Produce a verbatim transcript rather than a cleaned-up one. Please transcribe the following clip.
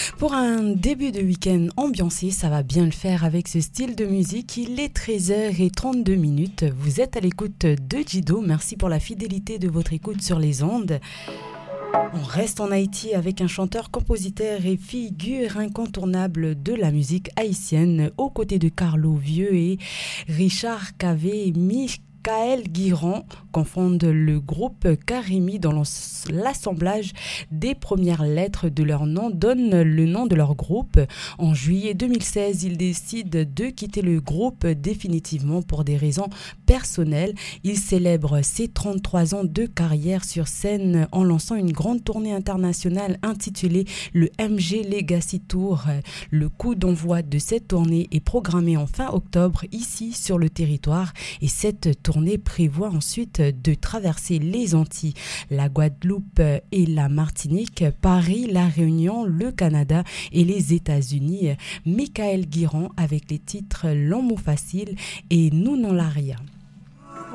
Pour un début de week-end ambiancé, ça va bien le faire avec ce style de musique. Il est treize heures trente-deux minutes. Vous êtes à l'écoute de Jido. Merci pour la fidélité de votre écoute sur les ondes. On reste en Haïti avec un chanteur, compositeur et figure incontournable de la musique haïtienne aux côtés de Carlo Vieux et Richard Cavé et Michael Guiran confondent le groupe Karimi dans l'assemblage des premières lettres de leur nom donne le nom de leur groupe. En juillet deux mille seize, ils décident de quitter le groupe définitivement pour des raisons personnelles. Ils célèbrent ses trente-trois ans de carrière sur scène en lançant une grande tournée internationale intitulée le M G Legacy Tour. Le coup d'envoi de cette tournée est programmé en fin octobre ici sur le territoire et cette tournée prévoit ensuite de traverser les Antilles, la Guadeloupe et la Martinique, Paris, la Réunion, le Canada et les États-Unis. Michael Guiran avec les titres L'amour facile et Nous non la rien.